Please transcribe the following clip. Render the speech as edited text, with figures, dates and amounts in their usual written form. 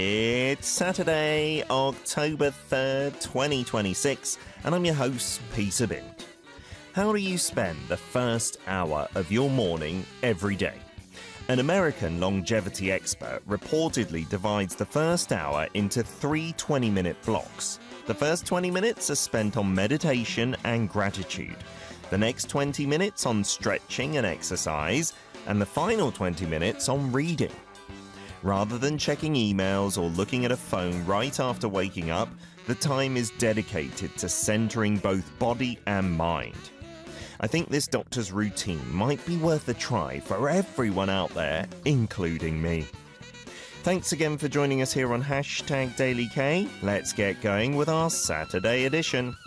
It's Saturday, October 3rd, 2026, and I'm your host, Peter Bint. How do you spend the first hour of your morning every day? An American longevity expert reportedly divides the first hour into 3 20-minute blocks. The first 20 minutes are spent on meditation and gratitude, the next 20 minutes on stretching and exercise, and the final 20 minutes on reading. Rather than checking emails or looking at a phone right after waking up, the time is dedicated to centering both body and mind. I think this doctor's routine might be worth a try for everyone out there, including me. Thanks again for joining us here on #DailyK. Let's get going with our Saturday edition.